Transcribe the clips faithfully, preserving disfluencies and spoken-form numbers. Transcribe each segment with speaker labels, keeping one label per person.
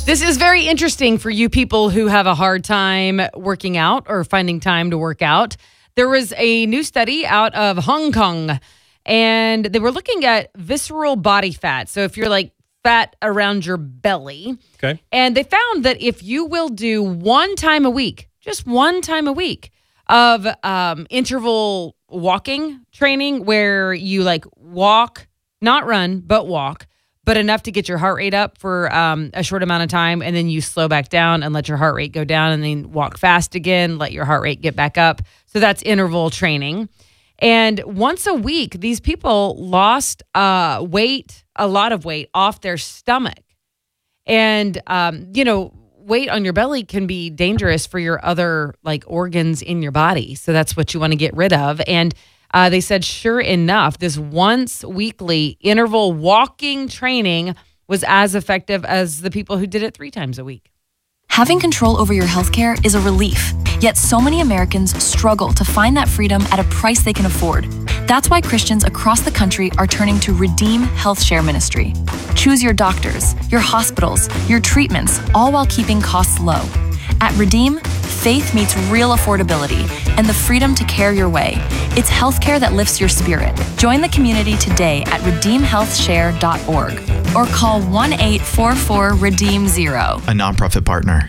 Speaker 1: This is very interesting for you people who have a hard time working out or finding time to work out. There was a new study out of Hong Kong, and they were looking at visceral body fat. So if you're like fat around your belly.
Speaker 2: Okay.
Speaker 1: And they found that if you will do one time a week, just one time a week of um, interval walking training where you like walk, not run, but walk, but enough to get your heart rate up for um, a short amount of time, and then you slow back down and let your heart rate go down, and then walk fast again, let your heart rate get back up. So that's interval training. And once a week, these people lost uh, weight, a lot of weight off their stomach. And, um, you know, weight on your belly can be dangerous for your other like organs in your body. So that's what you want to get rid of. And uh, they said, sure enough, this once weekly interval walking training was as effective as the people who did it three times a week.
Speaker 3: Having control over your healthcare is a relief, yet so many Americans struggle to find that freedom at a price they can afford. That's why Christians across the country are turning to Redeem Health Share Ministry. Choose your doctors, your hospitals, your treatments, all while keeping costs low. At Redeem, faith meets real affordability and the freedom to care your way. It's healthcare that lifts your spirit. Join the community today at redeem health share dot org or call one eight four four redeem zero.
Speaker 4: A nonprofit partner.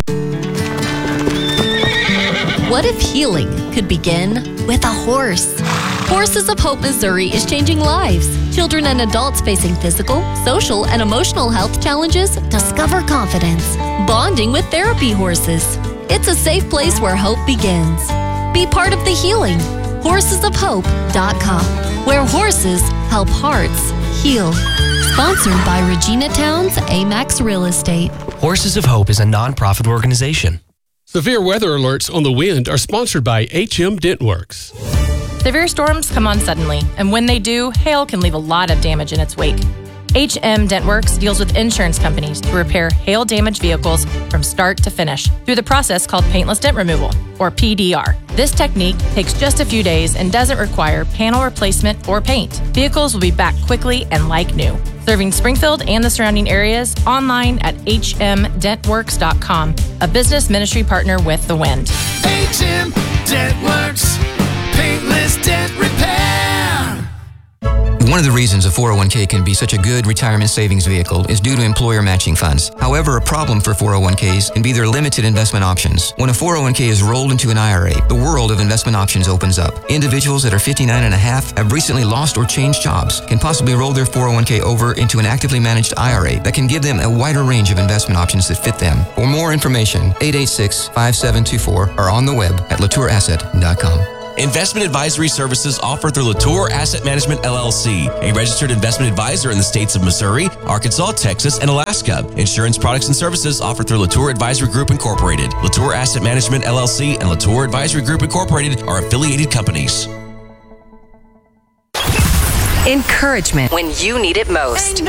Speaker 5: What if healing could begin with a horse? Horses of Hope, Missouri is changing lives. Children and adults facing physical, social, and emotional health challenges discover confidence, bonding with therapy horses. It's a safe place where hope begins. Be part of the healing. horses of hope dot com, where horses help hearts heal. Sponsored by Regina Towns, Amax Real Estate.
Speaker 6: Horses of Hope is a nonprofit organization.
Speaker 2: Severe weather alerts on the wind are sponsored by H M Dentworks.
Speaker 7: Severe storms come on suddenly, and when they do, hail can leave a lot of damage in its wake. H M Dentworks deals with insurance companies to repair hail-damaged vehicles from start to finish through the process called paintless dent removal, or P D R. This technique takes just a few days and doesn't require panel replacement or paint. Vehicles will be back quickly and like new. Serving Springfield and the surrounding areas, online at h m dentworks dot com, a business ministry partner with The Wind.
Speaker 8: H M Dentworks, paintless dent repair.
Speaker 9: One of the reasons a four oh one k can be such a good retirement savings vehicle is due to employer matching funds. However, a problem for four oh one k's can be their limited investment options. When a four oh one k is rolled into an I R A, the world of investment options opens up. Individuals that are fifty-nine and a half, have recently lost or changed jobs, can possibly roll their four oh one k over into an actively managed I R A that can give them a wider range of investment options that fit them. For more information, eight eight six, five seven two four or on the web at latour asset dot com.
Speaker 6: Investment advisory services offered through Latour Asset Management L L C, a registered investment advisor in the states of Missouri, Arkansas, Texas, and Alaska. Insurance products and services offered through Latour Advisory Group Incorporated. Latour Asset Management L L C and Latour Advisory Group Incorporated are affiliated companies.
Speaker 10: Encouragement when you need it most.